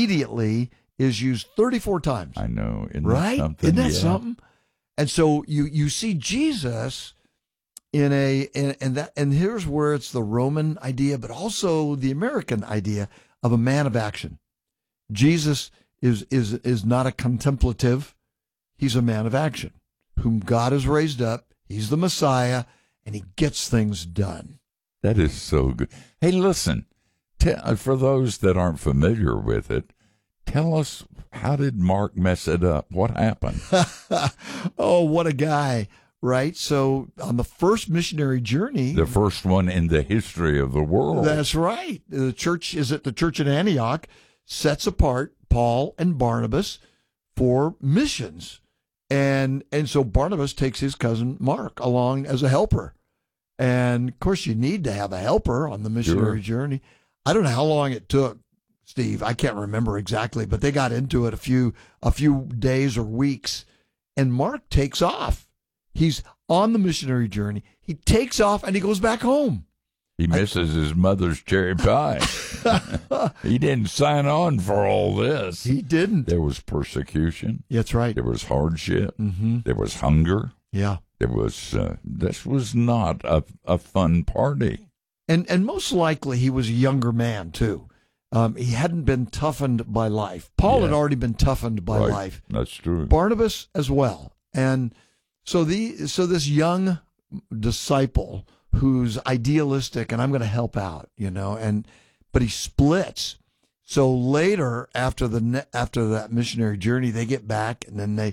immediately is used 34 times. I know. Isn't Right? that something? Isn't that Yeah. something? And so you see Jesus in and here's where it's the Roman idea, but also the American idea of a man of action. Jesus is not a contemplative. He's a man of action, whom God has raised up. He's the Messiah, and he gets things done. That is so good. Hey, listen, for those that aren't familiar with it, tell us, how did Mark mess it up? What happened? Oh, what a guy, right? So on the first missionary journey, The first one in the history of the world. that's right. The church in Antioch sets apart Paul and Barnabas for missions. And so Barnabas takes his cousin Mark along as a helper. And of course you need to have a helper on the missionary journey. I don't know how long it took, Steve. I can't remember exactly, but they got into it a few days or weeks, and Mark takes off. He's on the missionary journey. He takes off and he goes back home. He misses his mother's cherry pie. He didn't sign on for all this. He didn't. There was persecution. That's right. There was hardship. Mm-hmm. There was hunger. Yeah. There was. This was not a fun party. And most likely he was a younger man too. He hadn't been toughened by life. Paul had already been toughened by Right. life. That's true. Barnabas as well. And so this young disciple who's idealistic and I'm going to help out, but he splits. So later after that missionary journey, they get back, and then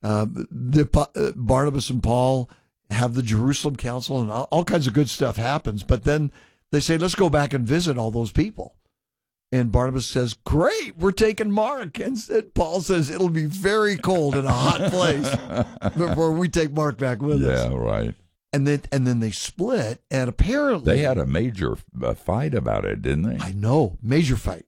Barnabas and Paul have the Jerusalem Council, and all kinds of good stuff happens. But then they say, let's go back and visit all those people. And Barnabas says, great, we're taking Mark. And Paul says, it'll be very cold in a hot place before we take Mark back with us. Yeah, right. And then they split, and apparently They had a major fight about it, didn't they? I know, major fight.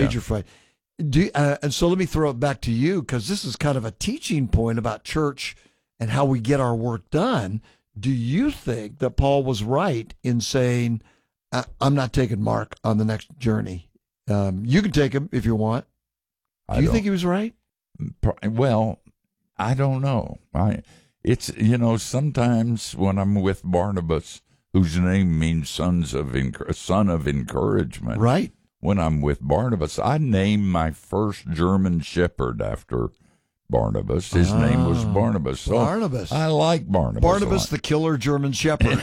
And so let me throw it back to you, because this is kind of a teaching point about church and how we get our work done. Do you think that Paul was right in saying, I'm not taking Mark on the next journey? You can take him if you want. Do you think he was right? Well, I don't know. It's, sometimes when I'm with Barnabas, whose name means son of encouragement. Right. When I'm with Barnabas, I named my first German shepherd after Barnabas. His name was Barnabas. So Barnabas. I like Barnabas. Barnabas, the killer German shepherd.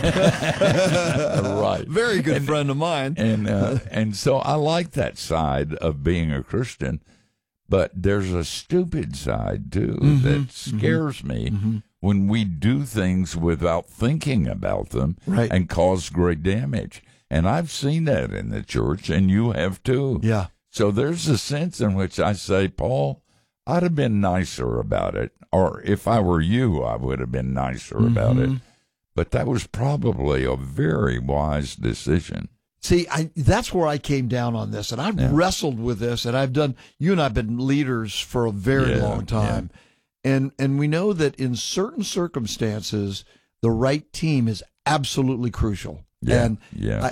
Right. Very good friend of mine. And so I like that side of being a Christian, but there's a stupid side too that scares me when we do things without thinking about them and cause great damage. And I've seen that in the church, and you have too. Yeah. So there's a sense in which I say, Paul, I'd have been nicer about it. Or if I were you, I would have been nicer about it. But that was probably a very wise decision. See, that's where I came down on this, and I've wrestled with this, and you and I have been leaders for a very long time. And we know that in certain circumstances, the right team is absolutely crucial. Yeah, And,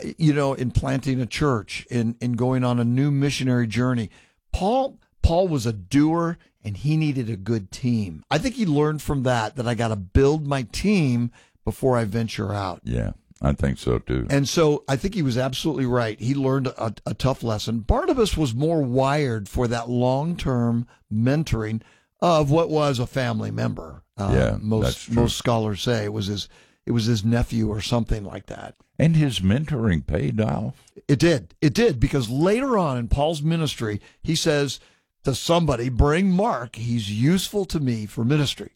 in planting a church, in going on a new missionary journey, Paul was a doer, and he needed a good team. I think he learned from that I got to build my team before I venture out. Yeah, I think so too. And so I think he was absolutely right. He learned a tough lesson. Barnabas was more wired for that long-term mentoring of what was a family member. Most scholars say it was his nephew or something like that. And his mentoring paid off. It did, because later on in Paul's ministry, he says to somebody, bring Mark. He's useful to me for ministry.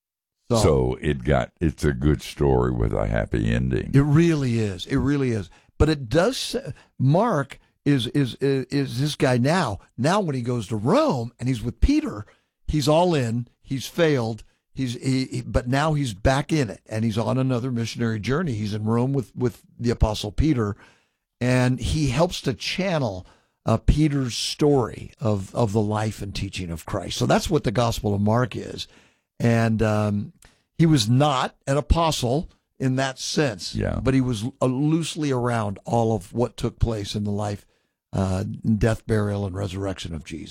So it's a good story with a happy ending. It really is. It really is. But it does say, Mark is this guy now. Now when he goes to Rome and he's with Peter, he's all in. He's failed. But now he's back in it, and he's on another missionary journey. He's in Rome with the Apostle Peter, and he helps to channel Peter's story of the life and teaching of Christ. So that's what the Gospel of Mark is. And he was not an apostle in that sense, but he was loosely around all of what took place in the life, death, burial, and resurrection of Jesus.